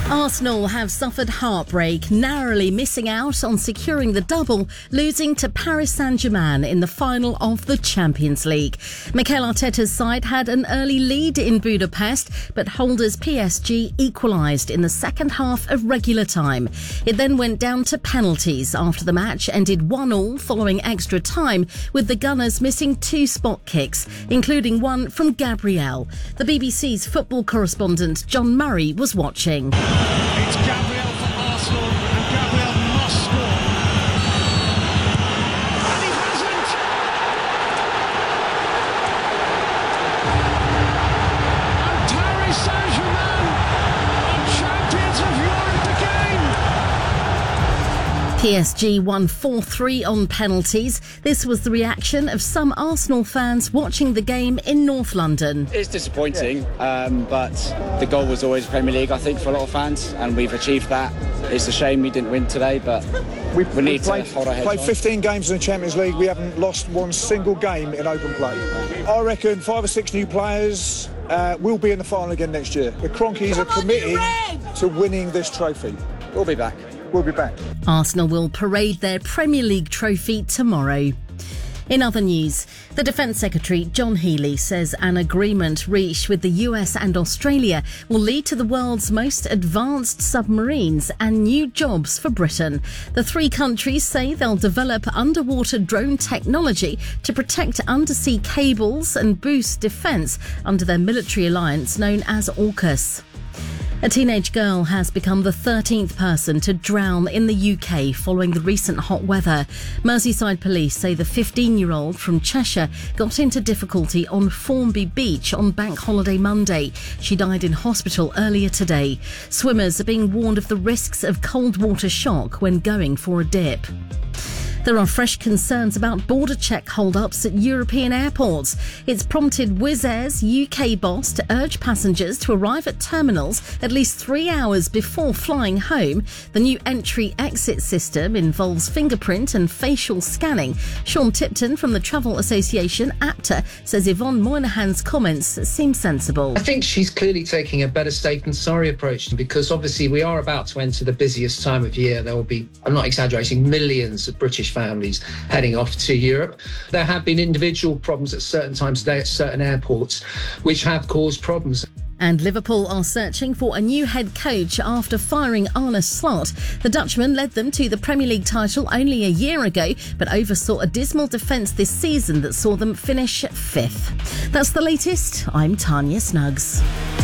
Arsenal have suffered heartbreak, narrowly missing out on securing the double, losing to Paris Saint-Germain in the final of the Champions League. Mikel Arteta's side had an early lead in Budapest, but holders PSG equalised in the second half of regular time. It then went down to penalties after the match ended 1-1 following extra time, with the Gunners missing 2 spot kicks, including one from Gabriel. The BBC's football correspondent John Murray was watching. It's Gabriel for Arsenal, and Gabriel must score. And he hasn't! And Paris Saint-Germain are champions of Europe again! PSG won 4-3 on penalties. This was the reaction of some Arsenal fans watching the game in North London. It's disappointing, but the goal was always Premier League, I think, for a lot of fans, and we've achieved that. It's a shame we didn't win today, but we need to hold our heads played on. 15 games in the Champions League. We haven't lost one single game in open play. I reckon 5 or 6 new players will be in the final again next year. The Cronkies are committed to winning this trophy. We'll be back. We'll be back. Arsenal will parade their Premier League trophy tomorrow. In other news, the Defence Secretary John Healey says an agreement reached with the US and Australia will lead to the world's most advanced submarines and new jobs for Britain. The 3 countries say they'll develop underwater drone technology to protect undersea cables and boost defence under their military alliance known as AUKUS. A teenage girl has become the 13th person to drown in the UK following the recent hot weather. Merseyside police say the 15-year-old from Cheshire got into difficulty on Formby Beach on Bank Holiday Monday. She died in hospital earlier today. Swimmers are being warned of the risks of cold water shock when going for a dip. There are fresh concerns about border check hold-ups at European airports. It's prompted Wizz Air's UK boss to urge passengers to arrive at terminals at least 3 hours before flying home. The new entry-exit system involves fingerprint and facial scanning. Sean Tipton from the Travel Association, APTA, says Yvonne Moynihan's comments seem sensible. I think she's clearly taking a better safe than sorry approach, because obviously we are about to enter the busiest time of year. There will be, I'm not exaggerating, millions of British families heading off to Europe. There have been individual problems at certain times of day at certain airports which have caused problems. And Liverpool are searching for a new head coach after firing Arne Slot. The Dutchman led them to the Premier League title only a year ago, but oversaw a dismal defence this season that saw them finish 5th. That's the latest. I'm Tanya Snuggs.